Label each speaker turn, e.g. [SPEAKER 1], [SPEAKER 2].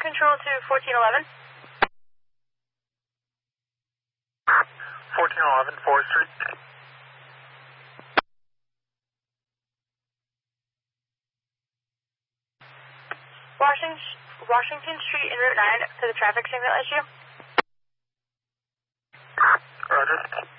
[SPEAKER 1] control to 1411.
[SPEAKER 2] 1411 4th Street.
[SPEAKER 1] Washington Street and Route 9 to the traffic signal issue.
[SPEAKER 2] Roger.